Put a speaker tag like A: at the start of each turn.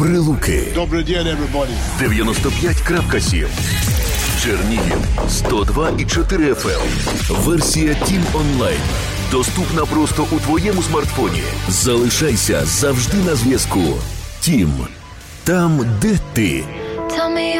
A: Прилуки.
B: Добрий день, everybody.
A: 95.7. Чернігів 102,4 FM. Версія Тім Онлайн. Доступна просто у твоєму смартфоні. Залишайся завжди на зв'язку. Тім. Там, де ти.